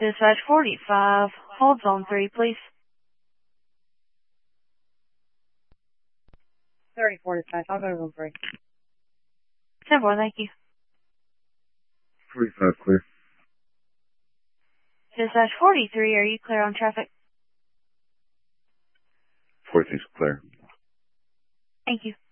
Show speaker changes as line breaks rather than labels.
Dispatch 45, hold zone 3, please.
34 dispatch, I'll go to zone 3.
10-4, thank you.
45 clear.
Dispatch 43, are you clear on traffic?
43's clear.
Thank you.